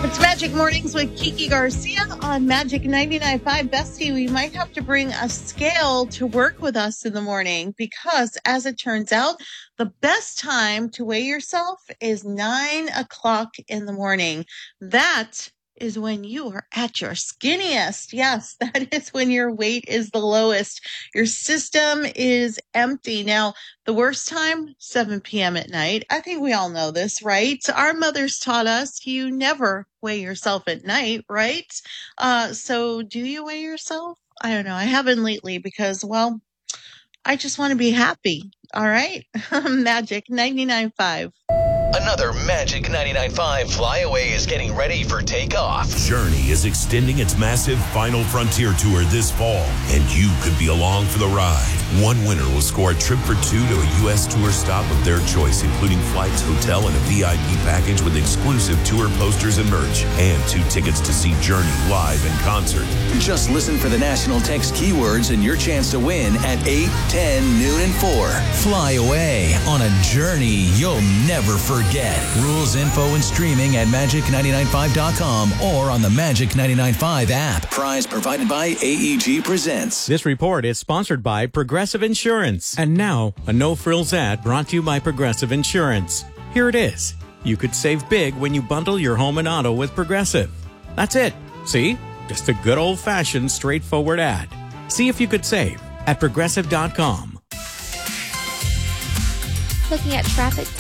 It's Magic Mornings with Kiki Garcia on Magic 99.5. Bestie, we might have to bring a scale to work with us in the morning because, as it turns out, the best time to weigh yourself is 9 o'clock in the morning. That is when you are at your skinniest. Yes, that is when your weight is the lowest. Your system is empty. Now, the worst time, 7 p.m. at night. I think we all know this, right? Our mothers taught us you never weigh yourself at night, right? So do you weigh yourself? I don't know. I haven't lately because, well, I just want to be happy. All right. Magic 99.5. Another Magic 99.5 flyaway is getting ready for takeoff. Journey is extending its massive Final Frontier tour this fall, and you could be along for the ride. One winner will score a trip for two to a U.S. tour stop of their choice, including flights, hotel, and a VIP package with exclusive tour posters and merch, and 2 tickets to see Journey live in concert. Just listen for the national text keywords and your chance to win at 8, 10, noon, and 4. Fly away on a journey you'll never forget. Rules, info, and streaming at Magic995.com or on the Magic 99.5 app. Prize provided by AEG Presents. This report is sponsored by Progressive Insurance. And now, a no-frills ad brought to you by Progressive Insurance. Here it is. You could save big when you bundle your home and auto with Progressive. That's it. See? Just a good old-fashioned, straightforward ad. See if you could save at Progressive.com. Looking at traffic